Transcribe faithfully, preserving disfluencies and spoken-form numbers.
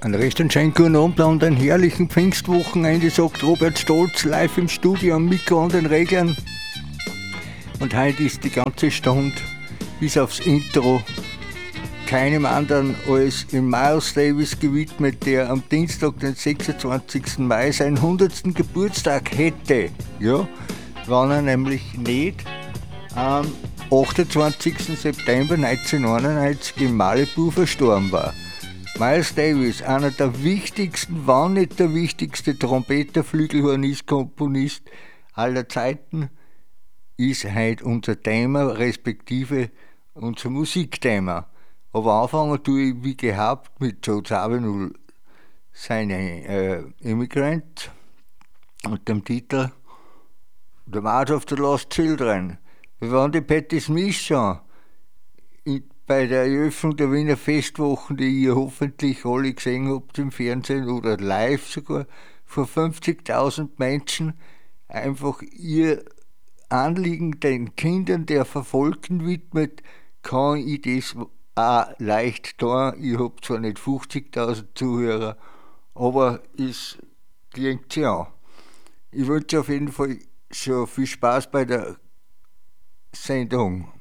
Einen recht schönen guten Abend und einen herrlichen Pfingstwochenende, sagt Robert Stolz, live im Studio am Mikro und den Reglern. Und heute ist die ganze Stunde, bis aufs Intro, keinem anderen als im Miles Davis gewidmet, der am Dienstag, den sechsundzwanzigsten Mai, seinen hundertsten Geburtstag hätte. Ja, wenn er nämlich nicht am achtundzwanzigsten September neunzehnhundertneunundneunzig in Malibu verstorben war. Miles Davis, einer der wichtigsten, wenn nicht der wichtigste Trompeter, Flügelhornist, Komponist aller Zeiten, ist heute unser Thema, respektive unser Musikthema. Aber anfangen tue ich wie gehabt mit Joe Zawinul, seine äh, Immigrant und dem Titel The March of the Lost Children. Wir waren die Patti Smith schon in, bei der Eröffnung der Wiener Festwochen, die ihr hoffentlich alle gesehen habt im Fernsehen oder live sogar, vor fünfzigtausend Menschen einfach ihr Anliegen den Kindern der Verfolgten widmet, kann ich das auch leicht tun. Ich habe zwar nicht fünfzigtausend Zuhörer, aber es klingt sich an. Ich wünsche auf jeden Fall schon viel Spaß bei der Sendung.